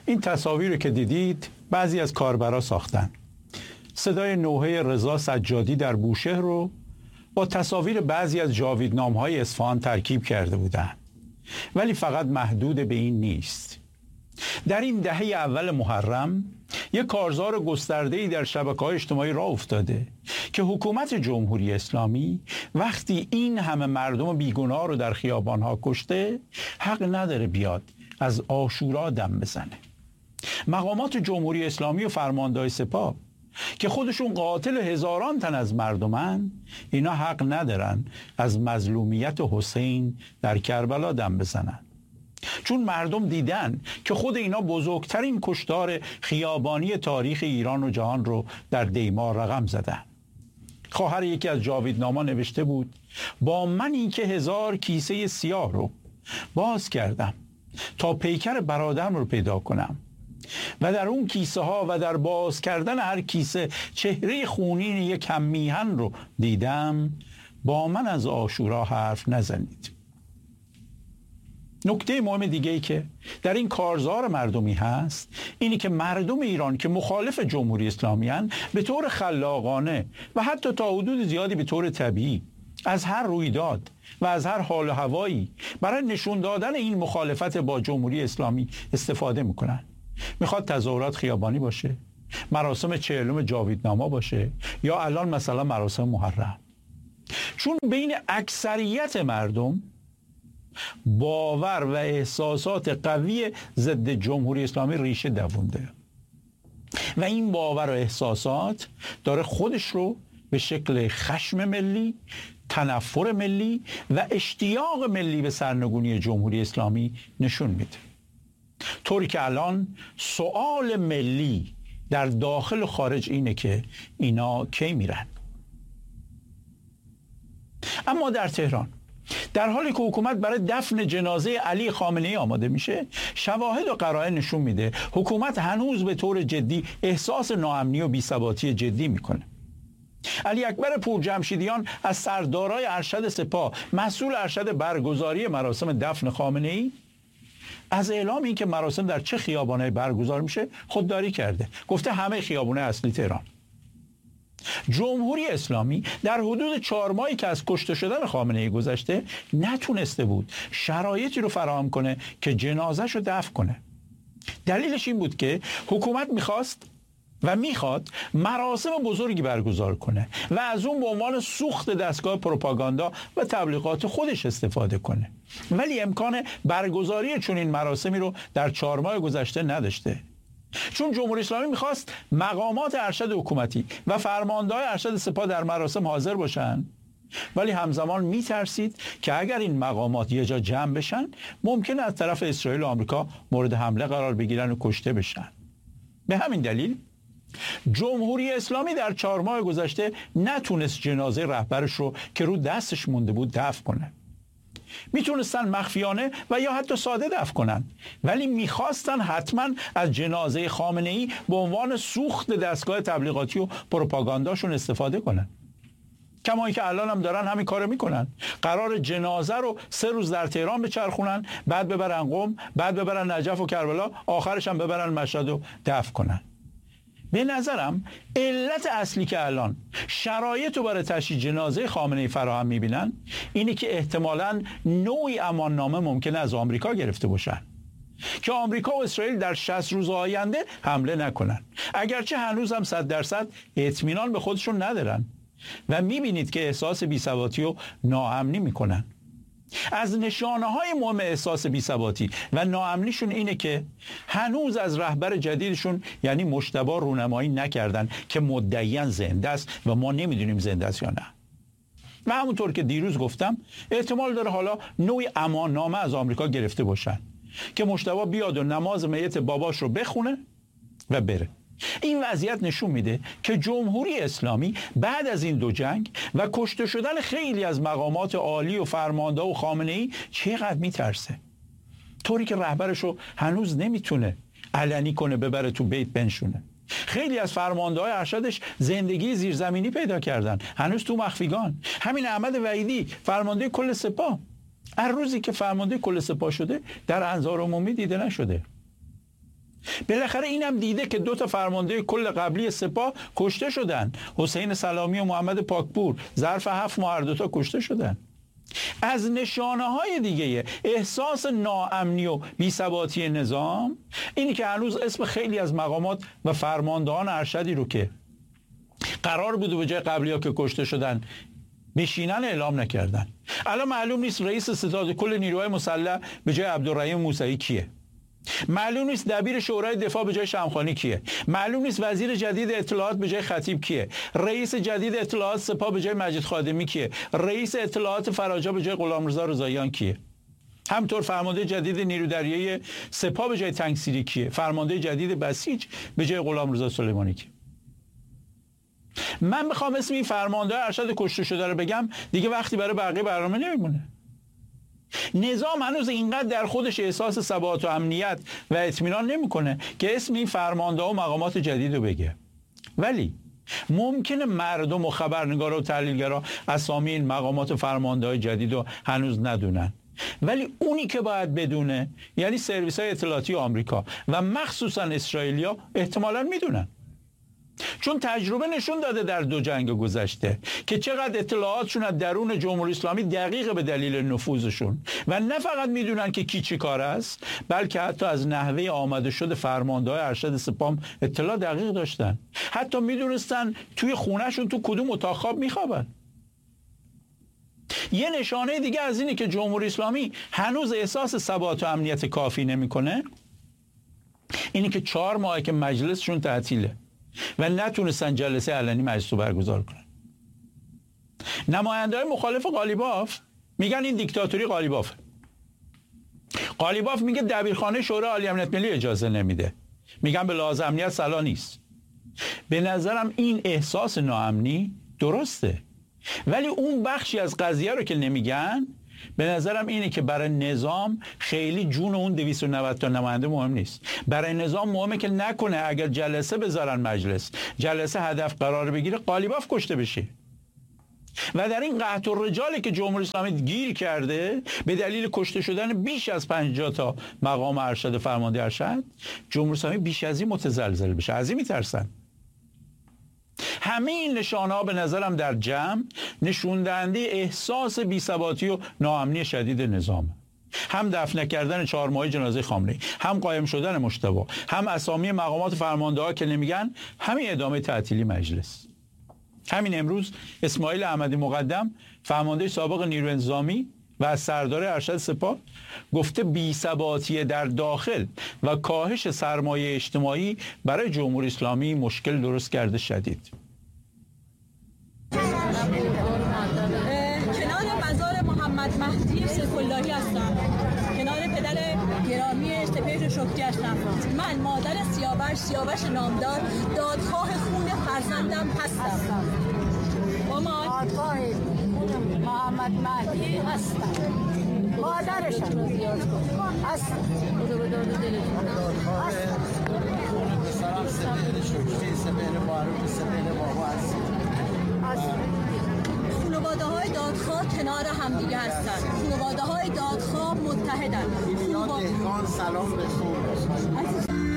این تصاویر رو که دیدید بعضی از کاربرا ساختن. صدای نوحه رضا سجادی در بوشهر رو با تصاویر بعضی از جاویدنام‌های اصفهان ترکیب کرده بودند. ولی فقط محدود به این نیست. در این دهه اول محرم یک کارزار گسترده‌ای در شبکه‌های اجتماعی راه افتاده که حکومت جمهوری اسلامی وقتی این همه مردم بیگناه رو در خیابان‌ها کشته، حق نداره بیاد از عاشورا دم بزنه. مقامات جمهوری اسلامی و فرماندهای سپاه که خودشون قاتل هزاران تن از مردمن، اینا حق ندارن از مظلومیت حسین در کربلا دم بزنن. چون مردم دیدن که خود اینا بزرگترین کشتار خیابانی تاریخ ایران و جهان رو در دیمار رقم زدن. خواهر یکی از جاویدناما نوشته بود با من این که 1000 کیسه سیاه رو باز کردم تا پیکر برادرم رو پیدا کنم و در اون کیسه ها و در باز کردن هر کیسه چهره خونین یک کم میهن رو دیدم، با من از عاشورا حرف نزنید. نکته مهم دیگه ای که در این کارزار مردمی هست اینی که مردم ایران که مخالف جمهوری اسلامی هستند به طور خلاقانه و حتی تا حدود زیادی به طور طبیعی از هر رویداد و از هر حال و هوایی برای نشون دادن این مخالفت با جمهوری اسلامی استفاده میکنن. میخواد تظاهرات خیابانی باشه، مراسم 40 جاویدناما باشه، یا الان مثلا مراسم محرم. چون بین اکثریت مردم باور و احساسات قوی ضد جمهوری اسلامی ریشه دوونده و این باور و احساسات داره خودش رو به شکل خشم ملی، تنفر ملی و اشتیاق ملی به سرنگونی جمهوری اسلامی نشون میده. طوری که الان سؤال ملی در داخل و خارج اینه که اینا کی میرن. اما در تهران در حالی که حکومت برای دفن جنازه علی خامنه‌ای آماده میشه، شواهد و قرائن نشون میده حکومت هنوز به طور جدی احساس ناامنی و بی‌ثباتی جدی میکنه. علی اکبر پورجمشیدیان از سردارای ارشد سپاه مسئول ارشد برگزاری مراسم دفن خامنه‌ای از اعلام این که مراسم در چه خیابان‌های برگزار میشه خودداری کرده. گفته همه خیابان‌های اصلی تهران. جمهوری اسلامی در حدود 4 ماهی که از کشته شدن خامنه‌ای گذشته نتونسته بود شرایطی رو فراهم کنه که جنازه‌ش رو دفن کنه. دلیلش این بود که حکومت میخواست و میخواد مراسم بزرگی برگزار کنه و از اون به عنوان سوخت دستگاه پروپاگاندا و تبلیغات خودش استفاده کنه، ولی امکان برگزاری چنین مراسمی رو در 4 ماه گذشته نداشته. چون جمهوری اسلامی میخواست مقامات ارشد حکومتی و فرماندهان ارشد سپاه در مراسم حاضر باشن، ولی همزمان میترسید که اگر این مقامات یه جا جمع بشن ممکن از طرف اسرائیل و آمریکا مورد حمله قرار بگیرن و کشته بشن. به همین دلیل جمهوری اسلامی در 4 ماه گذشته نتونست جنازه رهبرش رو که رو دستش مونده بود دفن کنه. میتونستن مخفیانه و یا حتی ساده دفن کنن، ولی میخواستن حتما از جنازه خامنه‌ای به عنوان سوخت دستگاه تبلیغاتی و پروپاگانداشون استفاده کنن. کما اینکه الان هم دارن همین کارو میکنن. قرار جنازه رو 3 روز در تهران بچرخونن، بعد ببرن قم، بعد ببرن نجف و کربلا، آخرش هم ببرن مشهد و دفن کنن. به نظرم علت اصلی که الان شرایط رو برای تشییع جنازه خامنه‌ای فراهم میبینن اینه که احتمالاً نوعی اماننامه ممکنه از آمریکا گرفته باشن که آمریکا و اسرائیل در 60 روز آینده حمله نکنن، اگرچه هنوز هم 100% اطمینان به خودشون ندارن و میبینید که احساس بی‌ثباتی و ناامنی میکنن. از نشانه‌های مهم احساس بی‌ثباتی و ناامنیشون اینه که هنوز از رهبر جدیدشون یعنی مجتبی رونمایی نکردن که مدعیاً زنده است و ما نمیدونیم زنده است یا نه. و همونطور که دیروز گفتم احتمال داره حالا نوعی اماننامه از آمریکا گرفته باشن که مجتبی بیاد و نماز میت باباش رو بخونه و بره. این وضعیت نشون میده که جمهوری اسلامی بعد از این 2 جنگ و کشته شدن خیلی از مقامات عالی و فرمانده و خامنه‌ای چقدر میترسه، طوری که رهبرش رو هنوز نمیتونه علنی کنه ببره تو بیت بنشونه. خیلی از فرمانده‌های ارشدش زندگی زیرزمینی پیدا کردن، هنوز تو مخفیگان. همین احمد وحیدی فرمانده کل سپاه هر روزی که فرمانده کل سپاه شده در انظار عمومی دیده نشده. بالاخره اینم دیده که 2 فرمانده کل قبلی سپاه کشته شدن، حسین سلامی و محمد پاکپور، ظرف 7 ماه هر 2 کشته شدن. از نشانه‌های دیگه احساس ناامنی و بی‌ثباتی نظام اینی که هنوز اسم خیلی از مقامات و فرماندهان ارشدی رو که قرار بود به جای قبلی‌ها که کشته شدن بشینن اعلام نکردن. الان معلوم نیست رئیس ستاد کل نیروهای مسلح به جای عبدالرحیم موسوی کیه. معلوم نیست دبیر شورای دفاع به جای شمخانی کیه. معلوم نیست وزیر جدید اطلاعات به جای خطیب کیه. رئیس جدید اطلاعات سپاه به جای مجید خادمی کیه. رئیس اطلاعات فراجا به جای غلامرضا رضاییان کیه. همطور فرمانده جدید نیرو دریایی سپاه به جای تنگسیری کیه. فرمانده جدید بسیج به جای غلامرضا سلیمانی کیه. من میخوام اسم این فرمانده ارشد کشته شده رو بگم، دیگه وقتی برای بقیه برنامه نمیمونه. نظام هنوز اینقدر در خودش احساس ثبات و امنیت و اطمینان نمیکنه که اسم این فرمانده و مقامات جدید رو بگه. ولی ممکنه مردم و خبرنگارا و تحلیلگرا اسامی این مقامات و فرمانده‌های جدید رو هنوز ندونن، ولی اونی که باید بدونه یعنی سرویس‌های اطلاعاتی آمریکا و مخصوصا اسرائیلیا احتمالاً میدونن، چون تجربه نشون داده در 2 جنگ گذشته که چقدر اطلاعاتشون از درون جمهوری اسلامی دقیقه به دلیل نفوذشون و نه فقط میدونن که کی چی کار است، بلکه حتی از نحوه آمده شده فرمانده‌های ارشد سپاه اطلاع دقیق داشتن. حتی میدونستن توی خونهشون تو کدوم اتاق خواب میخوابن. یه نشانه دیگه از اینه که جمهوری اسلامی هنوز احساس ثبات و امنیت کافی نمیکنه اینه که 4 ماه که مجلسشون تعطیله و نتونستن جلسه علنی مجلس رو برگزار کنن. نماینده‌های مخالف قالیباف میگن این دیکتاتوری قالیبافه. قالیباف میگه دبیرخانه شورای عالی امنیت ملی اجازه نمیده. میگن به لحاظ امنیت صلاح نیست. به نظرم این احساس ناامنی درسته، ولی اون بخشی از قضیه رو که نمیگن به نظرم اینه که برای نظام خیلی جون اون 290 تا نماینده مهم نیست. برای نظام مهمه که نکنه اگر جلسه بذارن مجلس، جلسه هدف قرار بگیره، قالیباف کشته بشه. و در این قحط الرجالی که جمهوری اسلامی گیر کرده به دلیل کشته شدن بیش از 50 تا مقام ارشد فرمانده ارشد، جمهوری اسلامی بیش از این متزلزل بشه. از این میترسن. همه این نشانه‌ها به نظرم در جمع نشون دهنده احساس بی‌ثباتی و ناامنی شدید نظام. هم دفن کردن 4 ماهه جنازه خامنه‌ای، هم قایم شدن مجتبی، هم اسامی مقامات فرمانده‌ها که نمیگن، همین ادامه تعطیلی مجلس. همین امروز اسماعیل احمدی مقدم فرمانده سابق نیروی انتظامی و از سردار ارشد سپاه گفته بی‌ثباتی در داخل و کاهش سرمایه اجتماعی برای جمهوری اسلامی مشکل درست کرده شدید. کنار مزار محمد مهدی سیف‌اللهی هستم، کنار پدر گرامی سپهر شکری هستم. من مادر سیاوش نامدار دادخواه خون فرزندم هستم. دادخواه محمد مهدی هستم، مادرشم هستم. خانواده‌های دادخواه کنار همدیگه هستند. خانواده‌های دادخواه متحدند. دهقان سلام به خون.